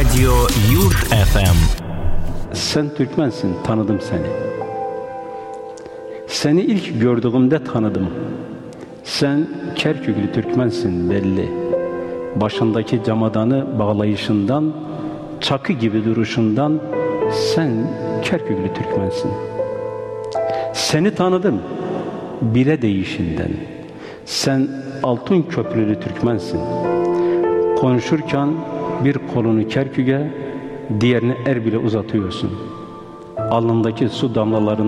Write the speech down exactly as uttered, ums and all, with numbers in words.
Radio Yurt F M. Sen Türkmensin, tanıdım seni. Seni ilk gördüğümde tanıdım. Sen Kerküklü Türkmensin belli. Başındaki camadanı bağlayışından, çakı gibi duruşundan sen Kerküklü Türkmensin. Seni tanıdım bire değişinden. Sen altın köprülü Türkmensin. Konuşurken bir kolunu Kerkük'e, diğerini Erbil'e uzatıyorsun. Alnındaki su damlalarını